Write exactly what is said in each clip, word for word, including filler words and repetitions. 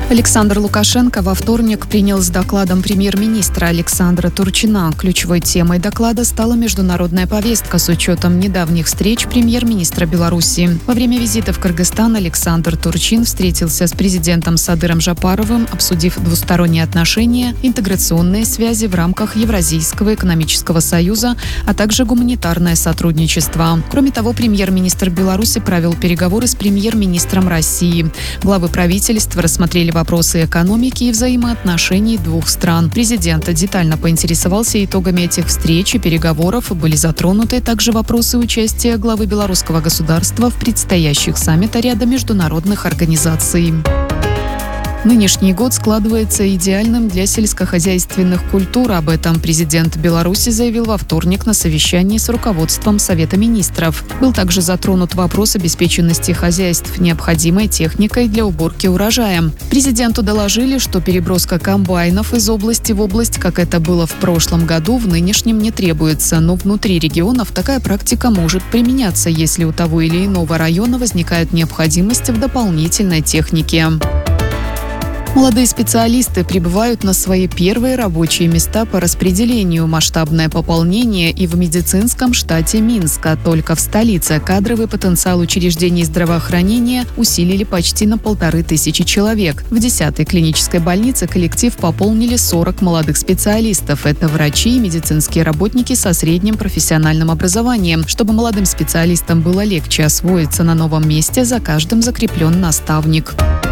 Александр Лукашенко во вторник принял с докладом премьер-министра Александра Турчина. Ключевой темой доклада стала международная повестка с учетом недавних встреч премьер-министра Беларуси. Во время визита в Кыргызстан Александр Турчин встретился с президентом Садыром Жапаровым, обсудив двусторонние отношения, интеграционные связи в рамках Евразийского экономического союза, а также гуманитарное сотрудничество. Кроме того, премьер-министр Беларуси провел переговоры с премьер-министром России. Главы правительства рассмотрели вопросы экономики и взаимоотношений двух стран. Президент детально поинтересовался итогами этих встреч и переговоров. Были затронуты также вопросы участия главы белорусского государства в предстоящих саммитах ряда международных организаций. Нынешний год складывается идеальным для сельскохозяйственных культур. Об этом президент Беларуси заявил во вторник на совещании с руководством Совета министров. Был также затронут вопрос обеспеченности хозяйств необходимой техникой для уборки урожая. Президенту доложили, что переброска комбайнов из области в область, как это было в прошлом году, в нынешнем не требуется. Но внутри регионов такая практика может применяться, если у того или иного района возникает необходимость в дополнительной технике. Молодые специалисты прибывают на свои первые рабочие места по распределению. Масштабное пополнение и в медицинском штате Минска. Только в столице кадровый потенциал учреждений здравоохранения усилили почти на полторы тысячи человек. В десятой клинической больнице коллектив пополнили сорок молодых специалистов. Это врачи и медицинские работники со средним профессиональным образованием. Чтобы молодым специалистам было легче освоиться на новом месте, за каждым закреплен наставник.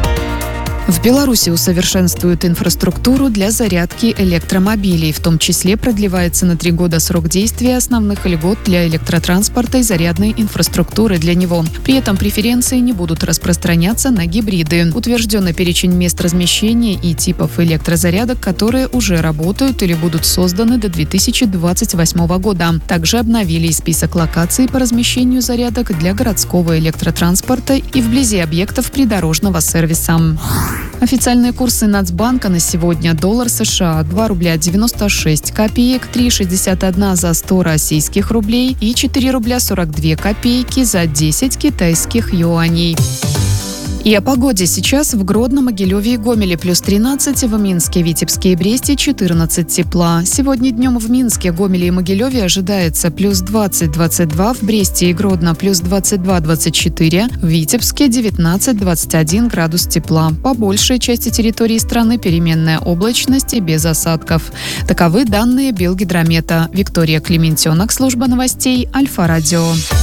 В Беларуси усовершенствуют инфраструктуру для зарядки электромобилей. В том числе продлевается на три года срок действия основных льгот для электротранспорта и зарядной инфраструктуры для него. При этом преференции не будут распространяться на гибриды. Утвержденный перечень мест размещения и типов электрозарядок, которые уже работают или будут созданы до две тысячи двадцать восьмого года. Также обновили и список локаций по размещению зарядок для городского электротранспорта и вблизи объектов придорожного сервиса. Официальные курсы Нацбанка на сегодня: доллар США два рубля девяносто шесть копеек, три шестьдесят один за сто российских рублей и четыре рубля сорок две копейки за десять китайских юаней. И о погоде. Сейчас в Гродно, Могилеве и Гомеле плюс тринадцать, в Минске, Витебске и Бресте четырнадцать тепла. Сегодня днем в Минске, Гомеле и Могилеве ожидается плюс двадцать — двадцать два, в Бресте и Гродно плюс двадцать два — двадцать четыре, в Витебске девятнадцать — двадцать один градус тепла. По большей части территории страны переменная облачность и без осадков. Таковы данные Белгидромета. Виктория Клементенок, служба новостей Альфа-Радио.